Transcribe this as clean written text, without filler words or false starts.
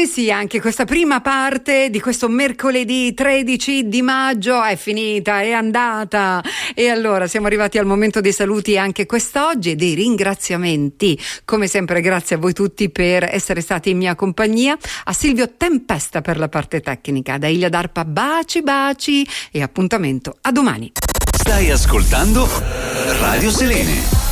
sì, anche questa prima parte di questo mercoledì 13 di maggio è finita, è andata. E allora siamo arrivati al momento dei saluti anche quest'oggi e dei ringraziamenti. Come sempre grazie a voi tutti per essere stati in mia compagnia. A Silvio Tempesta per la parte tecnica. Da Ilia D'Arpa baci baci e appuntamento a domani. Stai ascoltando Radio Selene.